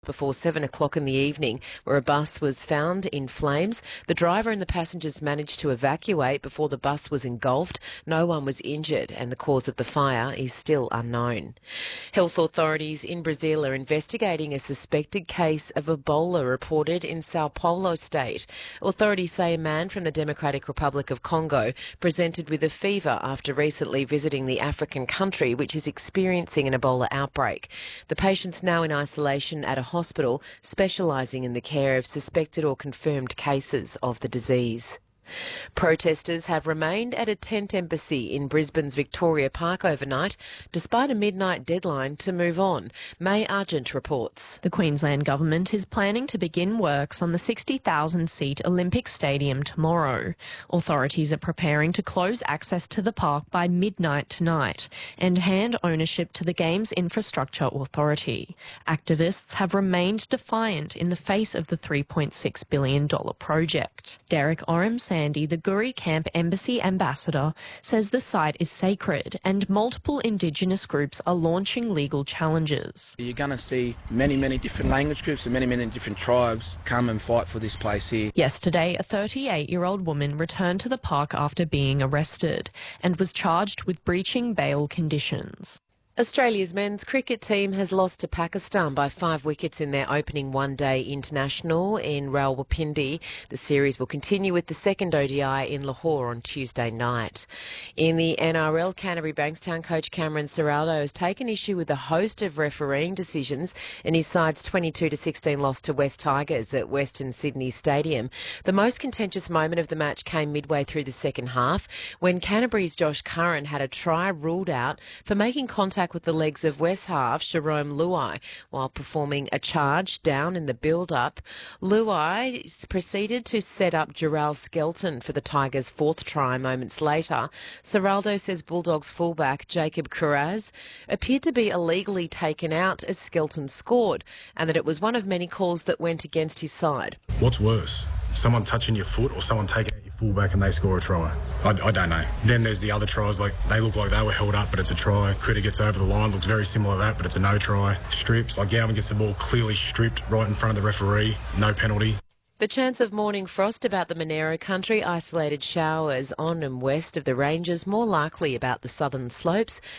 before 7 o'clock in the evening, where a bus was found in flames. The driver and the passengers managed to evacuate before the bus was engulfed. No one was injured, and the cause of the fire is still unknown. Health authorities in Brazil are investigating a suspected case of Ebola reported in Sao Paulo state. Authorities say a man from the Democratic Republic of Congo presented with a fever after recently visiting the African country, which is experiencing an Ebola outbreak. The patient's now in isolation at a hospital specialising in the care of suspected or confirmed cases of the disease. Protesters have remained at a tent embassy in Brisbane's Victoria Park overnight, despite a midnight deadline to move on. May Argent reports. The Queensland Government is planning to begin works on the 60,000-seat Olympic Stadium tomorrow. Authorities are preparing to close access to the park by midnight tonight and hand ownership to the Games Infrastructure Authority. Activists have remained defiant in the face of the $3.6 billion project. Derek Oram Sandy, the Guri Camp Embassy ambassador, says the site is sacred and multiple Indigenous groups are launching legal challenges. You're going to see many different language groups and many different tribes come and fight for this place here. Yesterday, a 38-year-old woman returned to the park after being arrested and was charged with breaching bail conditions. Australia's men's cricket team has lost to Pakistan by 5 wickets in their opening one-day international in Rawalpindi. The series will continue with the second ODI in Lahore on Tuesday night. In the NRL, Canterbury Bankstown coach Cameron Ciraldo has taken issue with a host of refereeing decisions in his side's 22-16 loss to West Tigers at Western Sydney Stadium. The most contentious moment of the match came midway through the second half when Canterbury's Josh Curran had a try ruled out for making contact with the legs of West half Jerome Luai while performing a charge down in the build-up. Luai proceeded to set up Gerald Skelton for the Tigers' fourth try moments later. Ciraldo says Bulldogs fullback Jacob Kuraz appeared to be illegally taken out as Skelton scored and that it was one of many calls that went against his side. What's worse? Someone touching your foot or someone taking out your fullback and they score a try? I don't know. Then there's the other tries, like they look like they were held up, but it's a try. Critter gets over the line, looks very similar to that, but it's a no try. Strips, like Gowan gets the ball clearly stripped right in front of the referee, no penalty. The chance of morning frost about the Monero country, isolated showers on and west of the ranges, more likely about the southern slopes.